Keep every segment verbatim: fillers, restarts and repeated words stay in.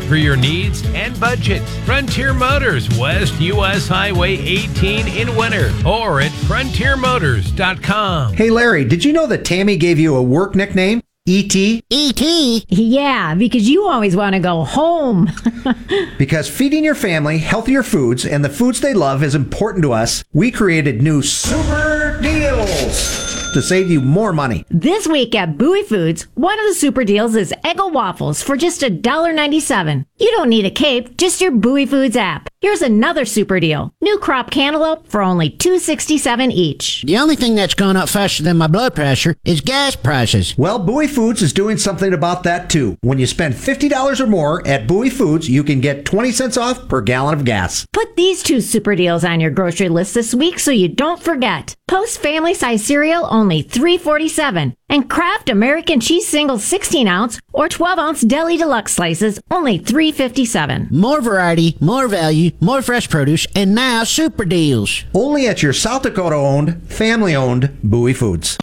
for your needs and budget. Frontier Motors, West U S Highway eighteen in Winter, or at frontier motors dot com. Hey Larry, did you know that Tammy gave you a work nickname? E T? E T? Yeah, because you always want to go home. Because feeding your family healthier foods and the foods they love is important to us, we created new Super Deals to save you more money. This week at Bowie Foods, one of the super deals is Eggo waffles for just one dollar ninety-seven. You don't need a cape, just your Bowie Foods app. Here's another super deal. New crop cantaloupe for only two dollars and sixty-seven cents each. The only thing that's gone up faster than my blood pressure is gas prices. Well, Bowie Foods is doing something about that too. When you spend fifty dollars or more at Bowie Foods, you can get twenty cents off per gallon of gas. Put these two super deals on your grocery list this week so you don't forget. Post family size cereal only three dollars and forty-seven cents. And Kraft American Cheese Singles sixteen ounce or twelve ounce Deli Deluxe slices only three dollars and fifty-seven cents. More variety, more value, more fresh produce, and now super deals. Only at your South Dakota owned, family owned Bowie Foods.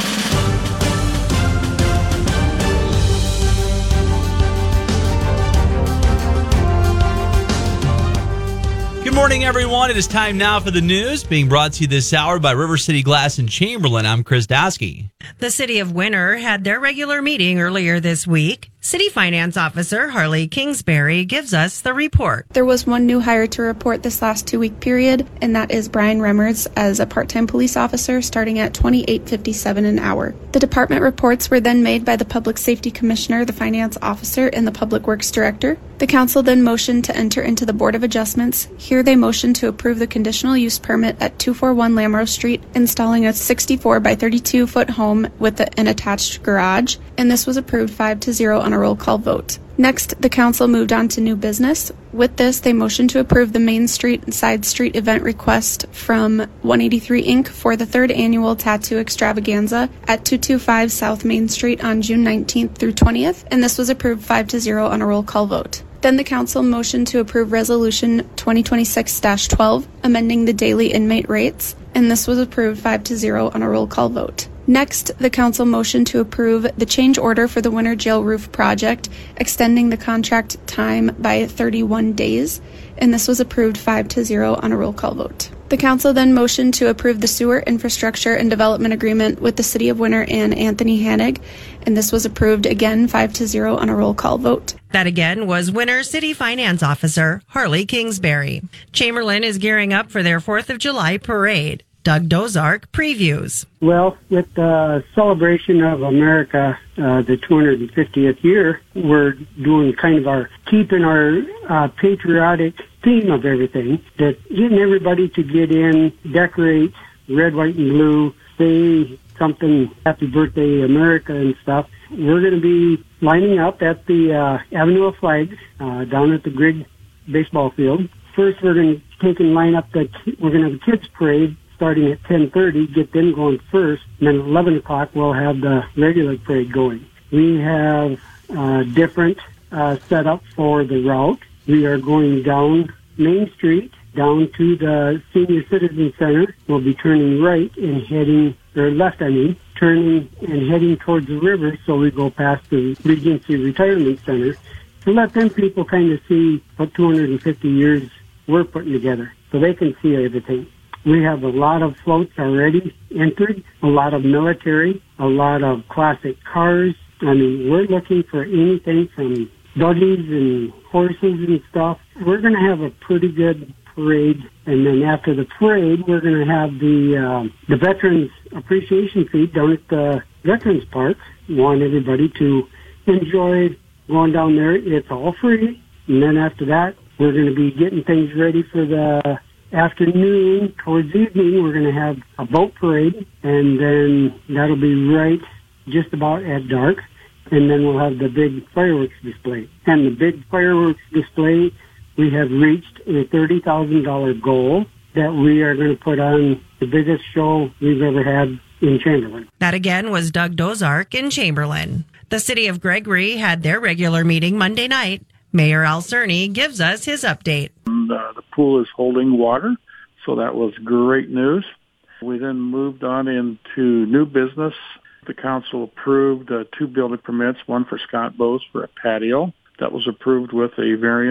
Good morning, everyone. It is time now for the news, being brought to you this hour by River City Glass in Chamberlain. I'm Chris Dasky. The City of Winter had their regular meeting earlier this week. City Finance Officer Harley Kingsbury gives us the report. There was one new hire to report this last two-week period, and that is Brian Remmers as a part-time police officer starting at twenty-eight fifty-seven an hour. The department reports were then made by the Public Safety Commissioner, the Finance Officer, and the Public Works Director. The Council then motioned to enter into the Board of Adjustments. Here they motioned to approve the conditional use permit at two forty-one Lamro Street, installing a sixty-four by thirty-two foot home with an attached garage, and this was approved five to zero on a roll call vote. Next, the council moved on to new business. With this, they motioned to approve the Main Street and Side Street event request from one eighty-three Incorporated for the third annual Tattoo Extravaganza at two twenty-five South Main Street on June nineteenth through twentieth, and this was approved five to zero on a roll call vote. Then the council motioned to approve Resolution twenty twenty-six dash twelve, amending the daily inmate rates, and this was approved five to zero on a roll call vote. Next, the council motioned to approve the change order for the Winter Jail Roof project, extending the contract time by thirty-one days, and this was approved five to zero on a roll call vote. The council then motioned to approve the sewer infrastructure and development agreement with the City of Winter and Anthony Hanig, and this was approved again five to zero on a roll call vote. That again was Winter City Finance Officer Harley Kingsbury. Chamberlain is gearing up for their fourth of July parade. Doug Dozark previews. Well, with the celebration of America, uh, the two hundred fiftieth year, we're doing kind of our, keeping our uh, patriotic theme of everything, that getting everybody to get in, decorate red, white, and blue, say something, happy birthday America and stuff. We're going to be lining up at the uh, Avenue of Flags uh, down at the Grigg baseball field. First, we're going to take and line up the, we're going to have a kids parade starting at ten thirty, get them going first, and then at eleven o'clock we'll have the regular parade going. We have uh, different uh, setup for the route. We are going down Main Street, down to the Senior Citizen Center. We'll be turning right and heading, or left I mean, turning and heading towards the river, so we go past the Regency Retirement Center to let them people kind of see what two hundred fifty years we're putting together, so they can see everything. We have a lot of floats already entered, a lot of military, a lot of classic cars. I mean, we're looking for anything from buggies and horses and stuff. We're going to have a pretty good parade, and then after the parade, we're going to have the uh, the Veterans Appreciation Feed down at the Veterans Park. We want everybody to enjoy going down there. It's all free, and then after that, we're going to be getting things ready for the afternoon. Towards evening, we're going to have a boat parade, and then that'll be right just about at dark, and then we'll have the big fireworks display. And the big fireworks display, we have reached a thirty thousand dollars goal that we are going to put on the biggest show we've ever had in Chamberlain. That again was Doug Dozark in Chamberlain. The City of Gregory had their regular meeting Monday night. Mayor Al Cerny gives us his update. And, uh, the pool is holding water, so that was great news. We then moved on into new business. The council approved uh, two building permits, one for Scott Bose for a patio. That was approved with a variance